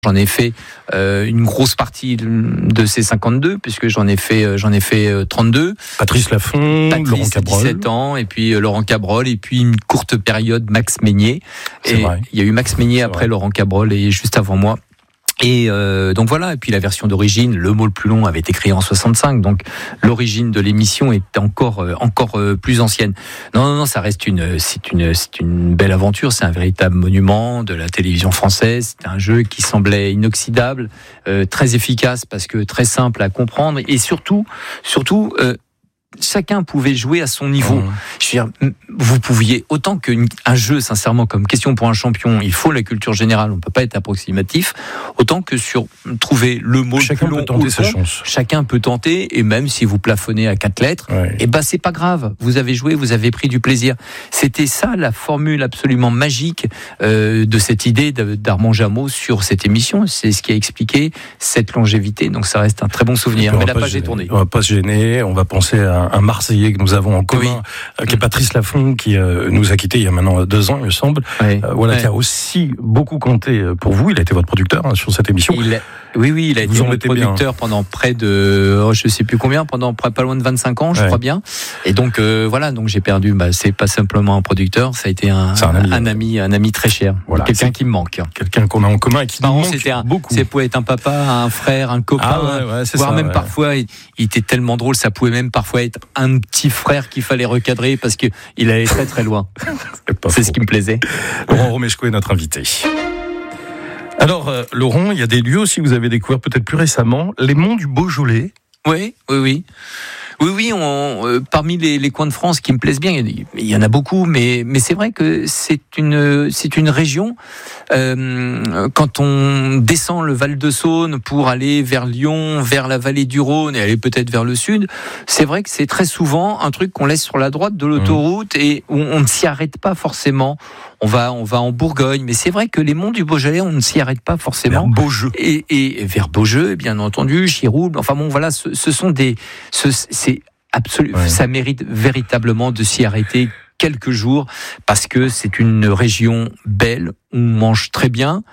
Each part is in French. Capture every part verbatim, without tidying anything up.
J'en ai fait euh, une grosse partie de ces cinquante-deux, puisque j'en ai fait, j'en ai fait trente-deux. Patrice Laffont, Patrice, Laurent Cabrol. dix-sept ans, et puis Laurent Cabrol, et puis une courte période Max Meignier. C'est et vrai. Il y a eu Max Meignier C'est après vrai. Laurent Cabrol et juste avant moi. Et euh, donc voilà, et puis la version d'origine, Le mot le plus long, avait été créé en soixante-cinq, donc l'origine de l'émission est encore euh, encore euh, plus ancienne. Non, non, non, ça reste une, c'est une, c'est une belle aventure, c'est un véritable monument de la télévision française. C'est un jeu qui semblait inoxydable, euh, très efficace parce que très simple à comprendre, et surtout, surtout. Euh, Chacun pouvait jouer à son niveau. Mmh. Je veux dire, vous pouviez, autant qu'un jeu, sincèrement, comme Question pour un champion, il faut la culture générale, on ne peut pas être approximatif, autant que sur trouver le mot Chacun le plus long peut tenter ou sa long, chance. chacun peut tenter, et même si vous plafonnez à quatre lettres, Ouais. et ben c'est pas grave. Vous avez joué, vous avez pris du plaisir. C'était ça la formule absolument magique euh, de cette idée d'Armand Jameau sur cette émission. C'est ce qui a expliqué cette longévité. Donc ça reste un très bon souvenir. On Mais va la pas page se est gêner. tournée. On va pas se gêner. On va penser à un Marseillais que nous avons en commun, Oui. euh, qui est Patrice Laffont, qui euh, nous a quittés il y a maintenant deux ans, il me semble. Ouais. Euh, voilà, Ouais. qui a aussi beaucoup compté pour vous. Il a été votre producteur hein, sur cette émission. Il a- oui, oui, il a Vous été en mon mettez producteur pendant près de, oh, je sais plus combien, pendant près- pas loin de vingt-cinq ans, je Ouais. crois bien. Et donc euh, voilà, donc j'ai perdu. Bah, c'est pas simplement un producteur, ça a été un, C'est un ami. un ami, un ami très cher. Voilà. Quelqu'un C'est- qui me manque. Quelqu'un qu'on a en commun et qui nous Parents, manque c'était un, beaucoup. c'est pour être un papa, un frère, un copain. Ah ouais, ouais, c'est voire ça, même ouais. parfois, il, il était tellement drôle, ça pouvait même parfois être un petit frère qu'il fallait recadrer parce que il allait très très loin. C'est pas C'est faux. ce qui me plaisait. Laurent Romeshko est notre invité. Alors, euh, Laurent, il y a des lieux aussi que vous avez découvert peut-être plus récemment, les monts du Beaujolais. Oui, oui, oui. Oui, oui, on, euh, parmi les, les coins de France qui me plaisent bien, il y, il y en a beaucoup, mais, mais c'est vrai que c'est une, c'est une région, euh, quand on descend le Val de Saône pour aller vers Lyon, vers la vallée du Rhône et aller peut-être vers le sud, c'est vrai que c'est très souvent un truc qu'on laisse sur la droite de l'autoroute et où on ne s'y arrête pas forcément. On va, on va en Bourgogne, mais c'est vrai que les monts du Beaujolais, on ne s'y arrête pas forcément. Vers Beaujeu. Et, et vers Beaujeu, bien entendu, Chirouble. Enfin bon, voilà, ce, ce sont des, ce, c'est absolu, Ouais. ça mérite véritablement de s'y arrêter quelques jours parce que c'est une région belle. On mange très bien.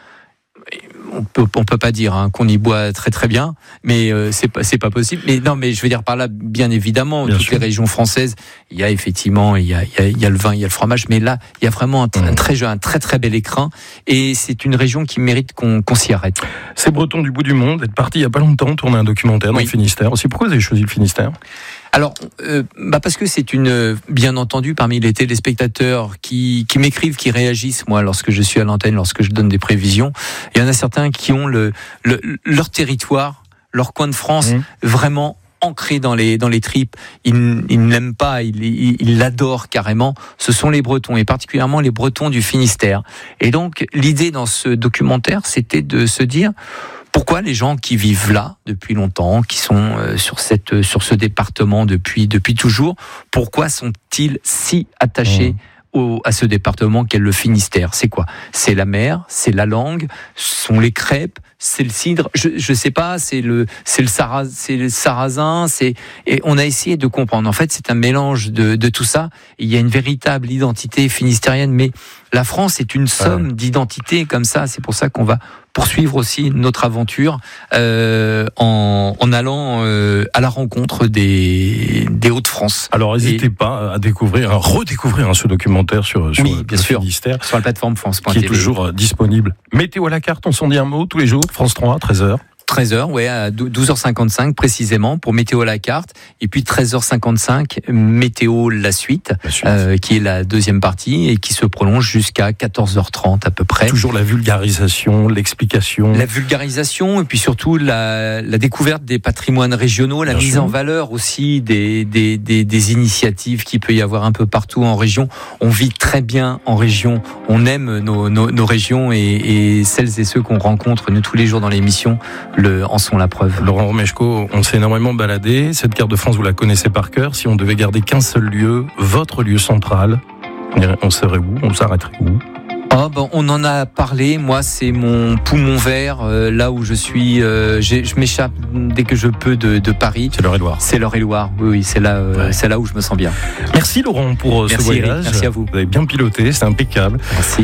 On peut, on peut pas dire hein, qu'on y boit très très bien, mais euh, c'est pas, c'est pas possible. Mais non, mais je veux dire par là, bien évidemment, Bien toutes sûr. les régions françaises, il y a effectivement, il y a, il y a, il y a le vin, il y a le fromage, mais là, il y a vraiment un, un très, un très très bel écrin, et c'est une région qui mérite qu'on, qu'on s'y arrête. Ces Bretons du bout du monde, êtes parti il y a pas longtemps tourner un documentaire dans Oui. le Finistère. C'est pourquoi vous avez choisi le Finistère? Alors, euh, bah parce que c'est une, bien entendu, parmi les téléspectateurs qui, qui m'écrivent, qui réagissent, moi, lorsque je suis à l'antenne, lorsque je donne des prévisions, il y en a certains qui ont le, le leur territoire, leur coin de France, Mmh. vraiment ancré dans les dans les tripes. Ils, ils ne l'aiment pas, ils ils ils l'adorent carrément. Ce sont les Bretons, et particulièrement les Bretons du Finistère. Et donc, l'idée dans ce documentaire, c'était de se dire, pourquoi les gens qui vivent là depuis longtemps, qui sont euh, sur cette sur ce département depuis depuis toujours, pourquoi sont-ils si attachés Mmh. au, à ce département qu'est le Finistère? C'est quoi? C'est la mer, c'est la langue, ce sont les crêpes, c'est le cidre. Je je sais pas, c'est le c'est le Sara, c'est le sarrasin, c'est et on a essayé de comprendre. En fait, c'est un mélange de de tout ça. Il y a une véritable identité finistérienne, mais la France est une somme Ouais. d'identités comme ça. C'est pour ça qu'on va poursuivre aussi notre aventure euh, en, en allant euh, à la rencontre des, des Hauts-de-France. Alors, n'hésitez pas à découvrir, à redécouvrir hein, ce documentaire sur, sur Oui, le bien sûr. Finistère, Sur la plateforme France point qui T V. est toujours euh, disponible. Météo à la carte, on s'en dit un mot tous les jours. France trois, treize heures. treize heures, ouais, à douze heures cinquante-cinq précisément pour Météo à la carte. Et puis treize heures cinquante-cinq, Météo la suite, La suite. euh, qui est la deuxième partie et qui se prolonge jusqu'à quatorze heures trente à peu près. Toujours la vulgarisation, l'explication. La vulgarisation et puis surtout la, la découverte des patrimoines régionaux, la Bien mise sûr. en valeur aussi des, des, des, des initiatives qu'il peut y avoir un peu partout en région. On vit très bien en région, on aime nos, nos, nos régions et, et celles et ceux qu'on rencontre nous tous les jours dans l'émission le, en sont la preuve. Laurent Romeshko, on s'est énormément baladé. Cette carte de France, vous la connaissez par cœur. Si on devait garder qu'un seul lieu, votre lieu central, on serait où? On s'arrêterait où? Oh, ben, on en a parlé. Moi, c'est mon poumon vert, euh, là où je suis. Euh, j'ai- je m'échappe dès que je peux de, de Paris. C'est l'Eure-et-Loire. C'est l'Eure-et-Loire. Oui, oui, c'est là, euh, Ouais. c'est là où je me sens bien. Merci Laurent pour euh, ce Merci, voyage. Eric. Merci à vous. Vous avez bien piloté, c'est impeccable. Merci.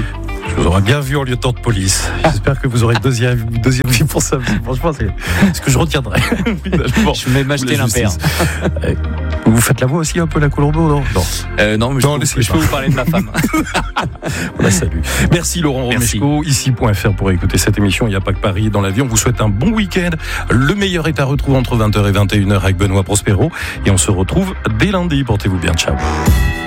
Je vous aurai bien vu en lieutenant de police. J'espère que vous aurez deuxième, deuxième vie pour ça. Franchement, c'est ce que je retiendrai. Je vais m'acheter l'impair. Vous faites la voix aussi un peu la Colombo, non? Non, euh, non mais non, je, peux, je peux vous parler de ma femme. On la salue. Merci Laurent Romeshko. Ici point F R pour écouter cette émission. Il n'y a pas que Paris dans l'avion. On vous souhaite un bon week-end. Le meilleur est à retrouver entre vingt heures et vingt et une heures avec Benoît Prospero. Et on se retrouve dès lundi. Portez-vous bien. Ciao.